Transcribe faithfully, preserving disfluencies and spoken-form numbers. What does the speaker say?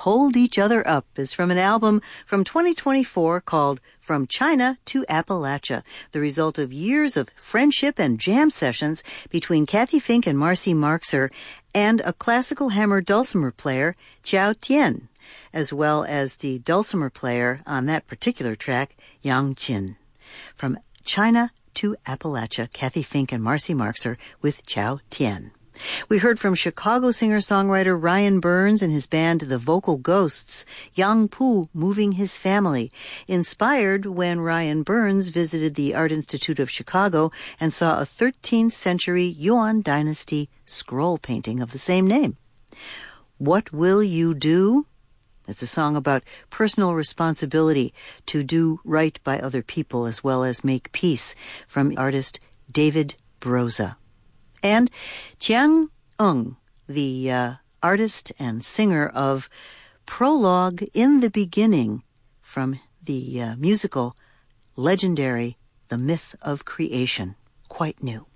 Hold Each Other Up is from an album from twenty twenty-four called From China to Appalachia, the result of years of friendship and jam sessions between Kathy Fink and Marcy Marxer and a classical hammer dulcimer player, Chiao Tien, as well as the dulcimer player on that particular track, Yang Qin. From China to Appalachia, Kathy Fink and Marcy Marxer with Chiao Tien. We heard from Chicago singer-songwriter Ryan Burns and his band The Vocal Ghosts, Yang Pu Moving His Family, inspired when Ryan Burns visited the Art Institute of Chicago and saw a thirteenth century Yuan dynasty scroll painting of the same name. What Will You Do? It's a song about personal responsibility to do right by other people as well as make peace, from artist David Broza. And Jiang Eng, the uh, artist and singer of Prologue in the Beginning, from the uh, musical legendary The Myth of Creation. Quite new.